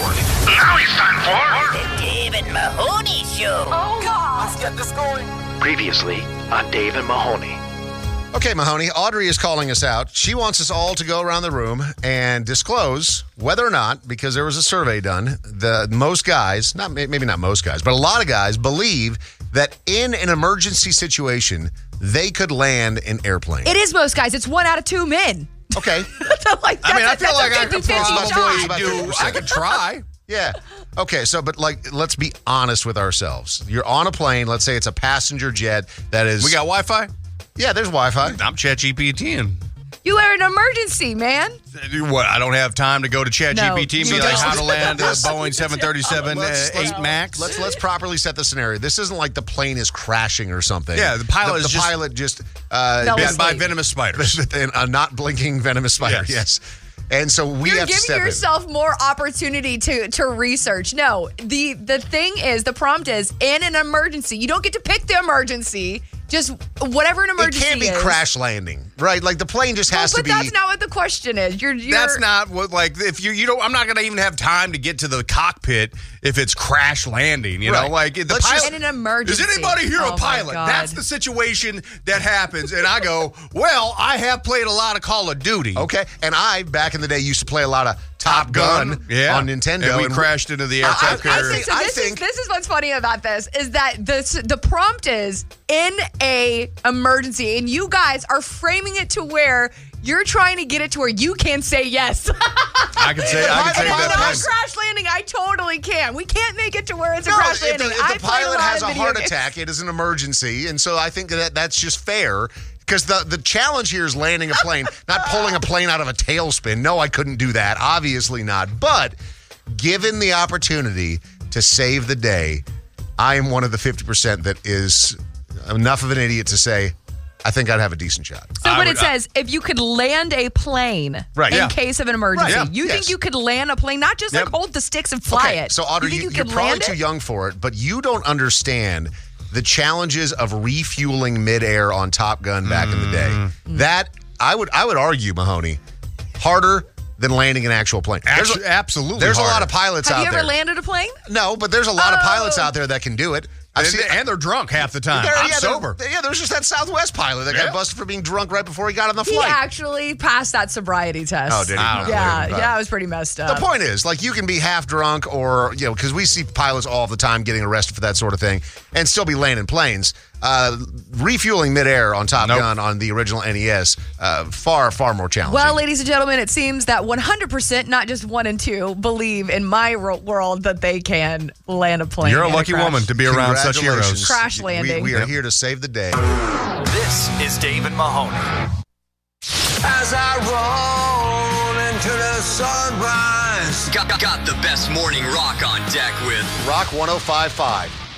morning. Now it's time for The Dave and Mahoney Show. Oh, God. Let's get this going. Previously on Dave and Mahoney. Okay, Mahoney, Audrey is calling us out. She wants us all to go around the room and disclose whether or not, because there was a survey done, most guys, maybe not most guys, but a lot of guys believe that in an emergency situation, they could land an airplane. It is most guys. It's 1 out of 2 men. Okay. I feel like I could probably I could try. Yeah. Okay, let's be honest with ourselves. You're on a plane. Let's say it's a passenger jet that is... We got Wi-Fi? Yeah, there's Wi-Fi. I'm ChatGPTing. You are an emergency, man. What, I don't have time to go to ChatGPT and be like, how to land a Let's- Boeing 737-8 Max? Let's properly set the scenario. This isn't like the plane is crashing or something. Yeah, the pilot is pilot just bit by venomous spiders. a not blinking venomous spider. Yes. And so we You're have to step giving yourself more opportunity to research. No, the thing is, the prompt is, in an emergency, you don't get to pick the emergency. Just whatever an in. It emergency can't be is. crash landing, right? Like the plane just has to But be. that's not what the question is. You're That's not what, like, if you don't, I'm not going to even have time to get to the cockpit if it's crash landing, you know? Right. Like, the Let's pilot. in an emergency. Is anybody here Oh a pilot? my God. That's the situation that happens. And I go, well, I have played a lot of Call of Duty. Okay, and I back in the day used to play a lot of Top Gun on Nintendo, And we crashed into the aircraft carrier. This is what's funny about this is that the prompt is in a emergency, and you guys are framing it to where you're trying to get it to where you can say yes. I can say that. Crash landing, I totally can. We can't make it to where it's a No, crash if landing. the pilot has a heart attack, it is an emergency, and so I think that's just fair. Because the challenge here is landing a plane, not pulling a plane out of a tailspin. No, I couldn't do that. Obviously not. But given the opportunity to save the day, I am one of the 50% that is enough of an idiot to say, I think I'd have a decent shot. So what it says, if you could land a plane in case of an emergency, you think you could land a plane, not just like hold the sticks and fly it. So Audrey, you think you're could probably land too it? young for it, but you don't understand the challenges of refueling midair on Top Gun back in the day. That I would argue, Mahoney, harder than landing an actual plane. Absolutely. There's harder. a lot of pilots out there. Have you ever landed a plane? No, but there's a lot of pilots out there that can do it. And they're drunk half the time. I'm sober. There was just that Southwest pilot that got busted for being drunk right before he got on the He flight. actually passed that sobriety test. Oh, did he? Yeah, it was pretty messed up. The point is, like, you can be half drunk or, because we see pilots all the time getting arrested for that sort of thing and still be landing planes. Refueling midair on Top Gun on the original NES, far, far more challenging. Well, ladies and gentlemen, it seems that 100%, not just 1 and 2, believe in my world that they can land a plane. You're a lucky woman to be around such heroes. Crash landing. We are here to save the day. This is Dave and Mahoney. As I roll into the sunrise. Got the best morning rock on deck with Rock 105.5.